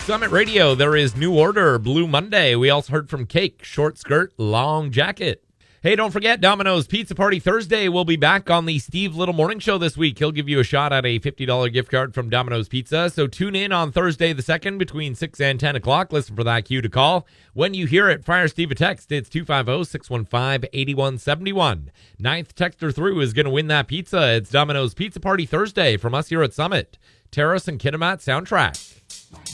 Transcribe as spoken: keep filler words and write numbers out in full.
Summit Radio, there is New Order, Blue Monday. We also heard from Cake, Short Skirt, Long Jacket. Hey, don't forget, Domino's Pizza Party Thursday will be back on the Steve Little Morning Show this week. He'll give you a shot at a fifty dollars gift card from Domino's Pizza. So tune in on Thursday the second between six and ten o'clock. Listen for that cue to call. When you hear it, fire Steve a text. It's two five zero, six one five, eight one seven one. Ninth texter through is going to win that pizza. It's Domino's Pizza Party Thursday from us here at Summit. Terrace and Kitimat Soundtrack.